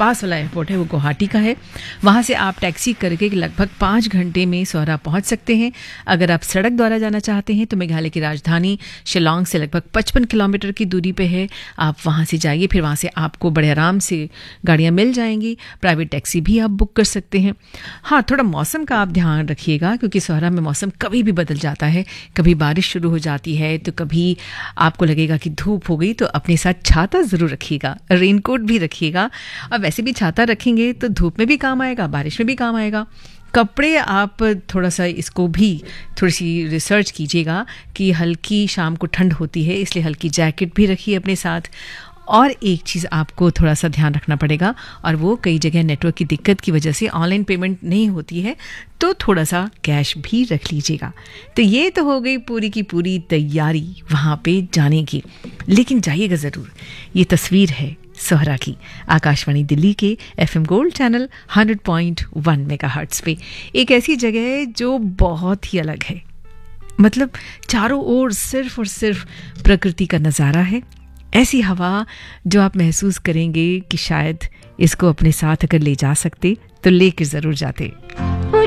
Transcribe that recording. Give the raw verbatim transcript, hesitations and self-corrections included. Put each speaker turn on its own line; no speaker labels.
पास वाला एयरपोर्ट है वो गुवाहाटी का है। वहाँ से आप टैक्सी करके लगभग पाँच घंटे में सोहरा पहुँच सकते हैं। अगर आप सड़क द्वारा जाना चाहते हैं तो मेघालय की राजधानी शिलांग से लगभग पचपन किलोमीटर की दूरी पे है। आप वहाँ से जाइए, फिर वहाँ से आपको बड़े आराम से गाड़ियाँ मिल जाएंगी। प्राइवेट टैक्सी भी आप बुक कर सकते हैं। हाँ, थोड़ा मौसम का आप ध्यान रखिएगा क्योंकि सोहरा में मौसम कभी भी बदल जाता है। कभी बारिश शुरू हो जाती है तो कभी आपको लगेगा कि धूप हो गई, तो अपने साथ छाता ज़रूर रखिएगा, रेनकोट भी रखिएगा। और वैसे भी छाता रखेंगे तो धूप में भी काम आएगा, बारिश में भी काम आएगा। कपड़े आप थोड़ा सा इसको भी थोड़ी सी रिसर्च कीजिएगा कि हल्की शाम को ठंड होती है, इसलिए हल्की जैकेट भी रखिए अपने साथ। और एक चीज़ आपको थोड़ा सा ध्यान रखना पड़ेगा, और वो कई जगह नेटवर्क की दिक्कत की वजह से ऑनलाइन पेमेंट नहीं होती है, तो थोड़ा सा कैश भी रख लीजिएगा। तो ये तो हो गई पूरी की पूरी तैयारी वहाँ पे जाने की। लेकिन जाइएगा ज़रूर। ये तस्वीर है सोहरा की, आकाशवाणी दिल्ली के FM gold channel hundred point one megahertz पे। एक ऐसी जगह है जो बहुत ही अलग है, मतलब चारों ओर सिर्फ और सिर्फ प्रकृति का नज़ारा है। ऐसी हवा जो आप महसूस करेंगे कि शायद इसको अपने साथ अगर ले जा सकते तो लेकर ज़रूर जाते।